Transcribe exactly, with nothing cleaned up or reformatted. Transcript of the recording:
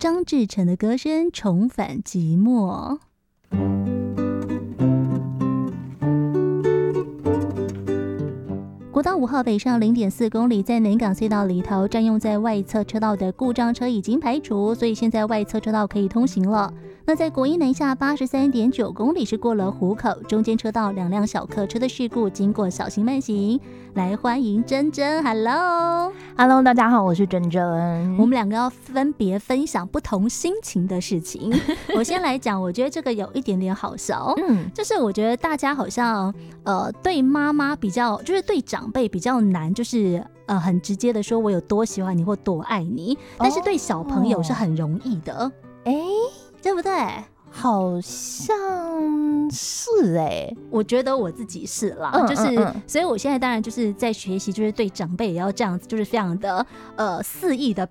张志成的歌声重返寂寞。国道五号北上 零点四公里，在南港隧道里头，占用在外侧车道的故障车已经排除，所以现在外侧车道可以通行了。那在国一南下 八十三点九公里是过了湖口，中间车道两辆小客车的事故，经过小心慢行。来欢迎珍珍 ，Hello Hello， 大家好，我是珍珍。 我们两个要分别分享不同心情的事情。我先来讲，我觉得这个有一点点好笑，嗯，就是我觉得大家好像呃对妈妈比较，就是对长辈比较难，就是呃很直接的说我有多喜欢你或多爱你，但是对小朋友是很容易的，哎、哦，对不对？ 好像是哎、欸， 我觉得我自己是啦， 嗯、 就是、 嗯嗯， 所以我现在当然就是在学习，就是对长辈也要这样子，就是非常的呃肆意的